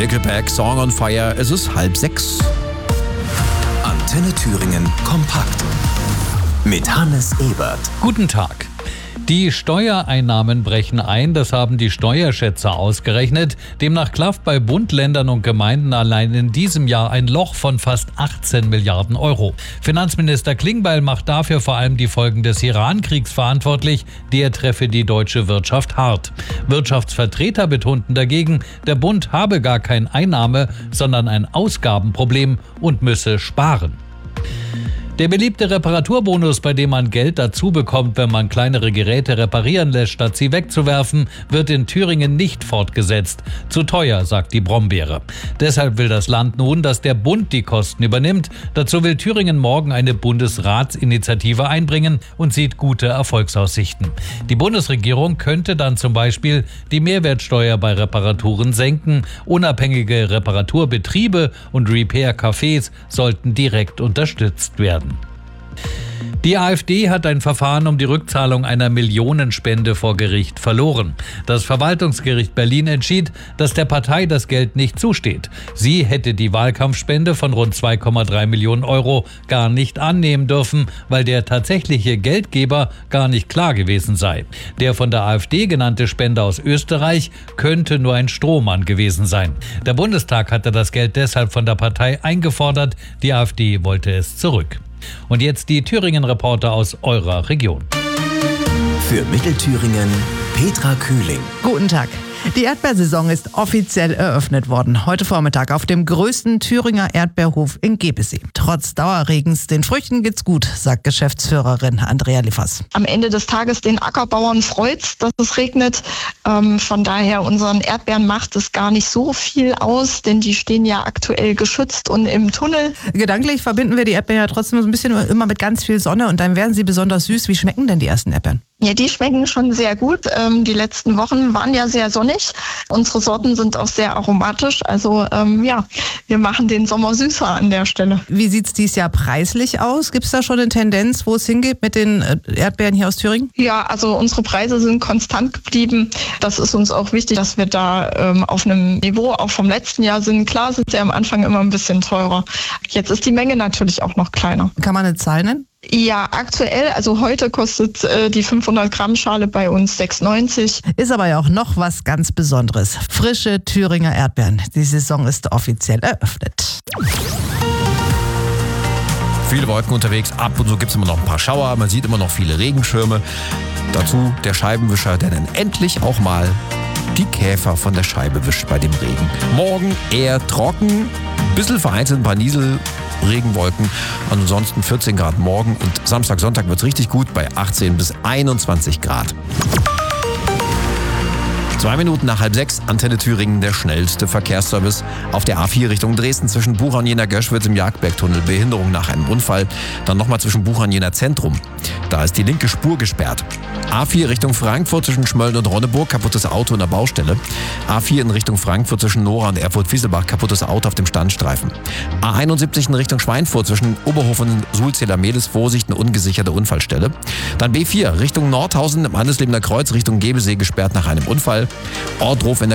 Nickelback, Song on Fire. Es ist 5:30. Antenne Thüringen kompakt. Mit Hannes Ebert. Guten Tag. Die Steuereinnahmen brechen ein, das haben die Steuerschätzer ausgerechnet. Demnach klafft bei Bund, Ländern und Gemeinden allein in diesem Jahr ein Loch von fast 18 Milliarden Euro. Finanzminister Klingbeil macht dafür vor allem die Folgen des Iran-Kriegs verantwortlich. Der treffe die deutsche Wirtschaft hart. Wirtschaftsvertreter betonten dagegen, der Bund habe gar kein Einnahme-, sondern ein Ausgabenproblem und müsse sparen. Der beliebte Reparaturbonus, bei dem man Geld dazu bekommt, wenn man kleinere Geräte reparieren lässt, statt sie wegzuwerfen, wird in Thüringen nicht fortgesetzt. Zu teuer, sagt die Brombeere. Deshalb will das Land nun, dass der Bund die Kosten übernimmt. Dazu will Thüringen morgen eine Bundesratsinitiative einbringen und sieht gute Erfolgsaussichten. Die Bundesregierung könnte dann zum Beispiel die Mehrwertsteuer bei Reparaturen senken. Unabhängige Reparaturbetriebe und Repair-Cafés sollten direkt unterstützt werden. Die AfD hat ein Verfahren um die Rückzahlung einer Millionenspende vor Gericht verloren. Das Verwaltungsgericht Berlin entschied, dass der Partei das Geld nicht zusteht. Sie hätte die Wahlkampfspende von rund 2,3 Millionen Euro gar nicht annehmen dürfen, weil der tatsächliche Geldgeber gar nicht klar gewesen sei. Der von der AfD genannte Spender aus Österreich könnte nur ein Strohmann gewesen sein. Der Bundestag hatte das Geld deshalb von der Partei eingefordert. Die AfD wollte es zurück. Und jetzt die Thüringen-Reporter aus eurer Region. Für Mittelthüringen Petra Kühling. Guten Tag. Die Erdbeersaison ist offiziell eröffnet worden. Heute Vormittag auf dem größten Thüringer Erdbeerhof in Gebesee. Trotz Dauerregens, den Früchten geht's gut, sagt Geschäftsführerin Andrea Liffers. Am Ende des Tages den Ackerbauern freut's, dass es regnet. Von daher unseren Erdbeeren macht es gar nicht so viel aus, denn die stehen ja aktuell geschützt und im Tunnel. Gedanklich verbinden wir die Erdbeeren ja trotzdem so ein bisschen immer mit ganz viel Sonne und dann werden sie besonders süß. Wie schmecken denn die ersten Erdbeeren? Ja, die schmecken schon sehr gut. Die letzten Wochen waren ja sehr sonnig. Unsere Sorten sind auch sehr aromatisch. Also wir machen den Sommer süßer an der Stelle. Wie sieht's dieses Jahr preislich aus? Gibt's da schon eine Tendenz, wo es hingeht mit den Erdbeeren hier aus Thüringen? Ja, also unsere Preise sind konstant geblieben. Das ist uns auch wichtig, dass wir da auf einem Niveau auch vom letzten Jahr sind. Klar sind sie am Anfang immer ein bisschen teurer. Jetzt ist die Menge natürlich auch noch kleiner. Kann man eine Zahl nennen? Ja, aktuell, also heute kostet die 500 Gramm Schale bei uns 6,90. Ist aber ja auch noch was ganz Besonderes. Frische Thüringer Erdbeeren. Die Saison ist offiziell eröffnet. Viele Wolken unterwegs, ab und zu gibt es immer noch ein paar Schauer, man sieht immer noch viele Regenschirme. Dazu der Scheibenwischer, der dann endlich auch mal die Käfer von der Scheibe wischt bei dem Regen. Morgen eher trocken, ein bisschen vereinzelt ein paar Nieselregenwolken. Ansonsten 14 Grad morgen und Samstag, Sonntag wird es richtig gut bei 18 bis 21 Grad. 2 Minuten nach 5:30, Antenne Thüringen, der schnellste Verkehrsservice. Auf der A4 Richtung Dresden zwischen Bucha und Jena-Göschwitz im Jagdbergtunnel. Behinderung nach einem Unfall. Dann nochmal zwischen Bucha und Jena Zentrum. Da ist die linke Spur gesperrt. A4 Richtung Frankfurt zwischen Schmölln und Ronneburg, kaputtes Auto in der Baustelle. A4 in Richtung Frankfurt zwischen Nora und Erfurt-Wieselbach, kaputtes Auto auf dem Standstreifen. A71 in Richtung Schweinfurt zwischen Oberhof und Sulzeder-Mehlis, Vorsicht, eine ungesicherte Unfallstelle. Dann B4 Richtung Nordhausen im Andeslebner Kreuz Richtung Gebesee gesperrt nach einem Unfall. Ortruf in der